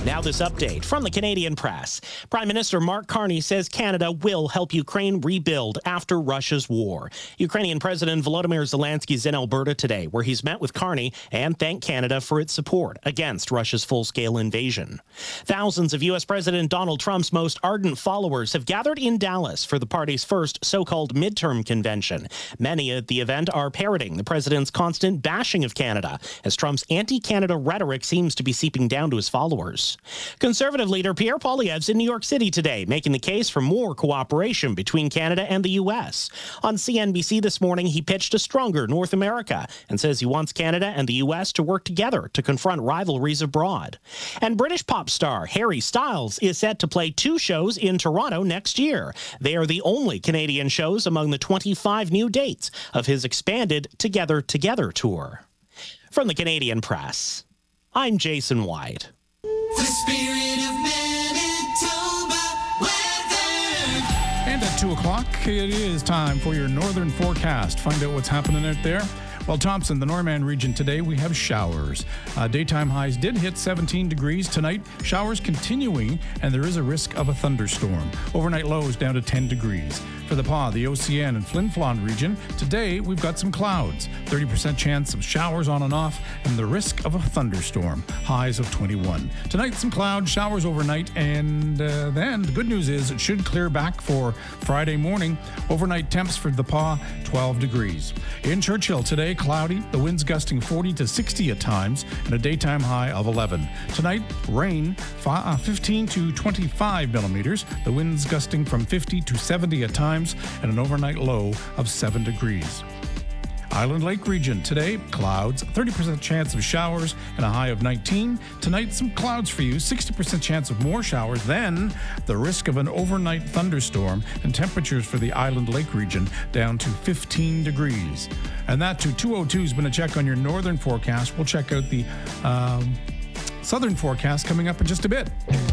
Now this update from the Canadian press. Prime Minister Mark Carney says Canada will help Ukraine rebuild after Russia's war. Ukrainian President Volodymyr Zelensky is in Alberta today, where he's met with Carney and thanked Canada for its support against Russia's full-scale invasion. Thousands of U.S. President Donald Trump's most ardent followers have gathered in Dallas for the party's first so-called midterm convention. Many at the event are parroting the president's constant bashing of Canada, as Trump's anti-Canada rhetoric seems to be seeping down to his followers. Conservative leader Pierre Poilievre's in New York City today, making the case for more cooperation between Canada and the U.S. On CNBC this morning, he pitched a stronger North America and says he wants Canada and the U.S. to work together to confront rivalries abroad. And British pop star Harry Styles is set to play 2 shows in Toronto next year. They are the only Canadian shows among the 25 new dates of his expanded Together Together tour. From the Canadian press, I'm Jason White. The spirit of Manitoba weather. And at 2 o'clock, it is time for your northern forecast. Find out what's happening out there. Well, Thompson, the Norman region today, we have showers. Daytime highs did hit 17 degrees tonight. Showers continuing, and there is a risk of a thunderstorm. Overnight lows down to 10 degrees. For the Pas, the OCN, and Flin Flon region, today we've got some clouds. 30% chance of showers on and off, and the risk of a thunderstorm. Highs of 21. Tonight, some clouds, showers overnight, and then the good news is it should clear back for Friday morning. Overnight temps for the Pas, 12 degrees. In Churchill today, cloudy, the winds gusting 40 to 60 at times, and a daytime high of 11. Tonight, rain, 15 to 25 millimeters, the winds gusting from 50 to 70 at times, and an overnight low of 7 degrees. Island Lake region today, clouds, 30% chance of showers, and a high of 19. Tonight, some clouds for you, 60% chance of more showers, then the risk of an overnight thunderstorm, and temperatures for the Island Lake region down to 15 degrees. And that to 202 has been a check on your northern forecast. We'll check out the southern forecast coming up in just a bit.